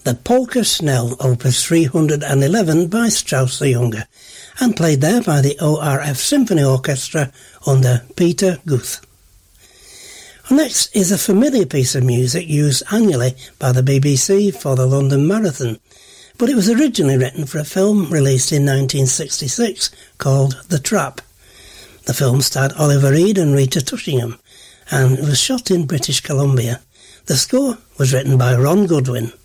the Polka Snell, Opus 311 by Strauss the Younger, and played there by the ORF Symphony Orchestra under Peter Guth. Next is a familiar piece of music used annually by the BBC for the London Marathon, but it was originally written for a film released in 1966 called The Trap. The film starred Oliver Reed and Rita Tushingham, and it was shot in British Columbia. The score was written by Ron Goodwin.